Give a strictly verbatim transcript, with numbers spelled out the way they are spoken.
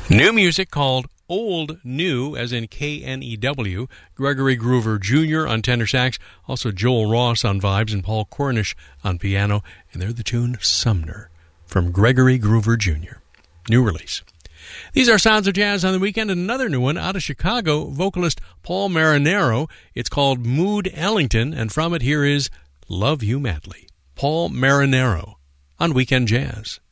New music called Old New, as in K N E W. Gregory Groover Junior on tenor sax, also Joel Ross on vibes, and Paul Cornish on piano. And they're the tune Sumner from Gregory Groover Junior New release. These are Sounds of Jazz on the Weekend, and another new one out of Chicago, vocalist Paul Marinaro. It's called Mood Ellington, and from it here is Love You Madly. Paul Marinaro on Weekend Jazz.